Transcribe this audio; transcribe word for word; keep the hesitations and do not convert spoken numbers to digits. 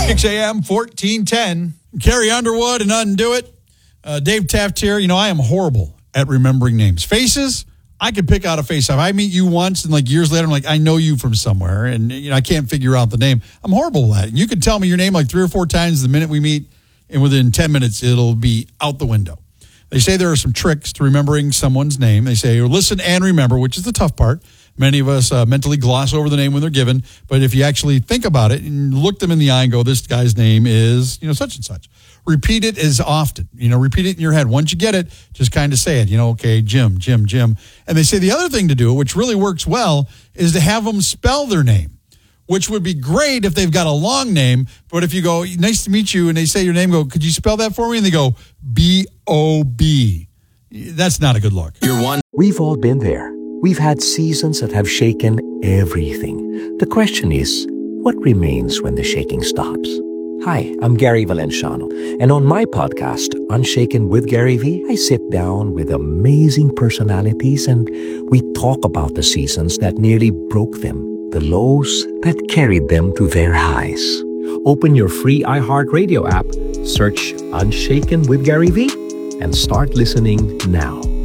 six a.m., fourteen ten. Carrie Underwood and Undo It. Uh, Dave Taft here. You know, I am horrible at remembering names. Faces, I could pick out a face. If I meet you once and like years later, I'm like, I know you from somewhere, and you know, I can't figure out the name. I'm horrible at it. You can tell me your name like three or four times the minute we meet, and within ten minutes, it'll be out the window. They say there are some tricks to remembering someone's name. They say listen and remember, which is the tough part. Many of us uh, mentally gloss over the name when they're given, but if you actually think about it and look them in the eye and go, this guy's name is, you know, such and such. Repeat it as often, you know, repeat it in your head. Once you get it, just kind of say it, you know, okay, Jim, Jim, Jim. And they say the other thing to do, which really works well, is to have them spell their name, which would be great if they've got a long name. But if you go, nice to meet you, and they say your name, go, could you spell that for me? And they go, B O B. That's not a good look. You're one. We've all been there. We've had seasons that have shaken everything. The question is, what remains when the shaking stops? Hi, I'm Gary Valenciano, and on my podcast, Unshaken with Gary V, I sit down with amazing personalities and we talk about the seasons that nearly broke them, the lows that carried them to their highs. Open your free iHeartRadio app, search Unshaken with Gary V, and start listening now.